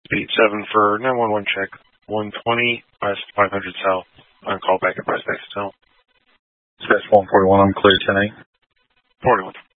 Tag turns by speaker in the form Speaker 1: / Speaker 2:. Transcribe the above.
Speaker 1: Speed 7 for 911 check. 120 West 500 South. On call back at West Exetel.
Speaker 2: Dispatch 141, I'm clear 10-8.
Speaker 1: 41.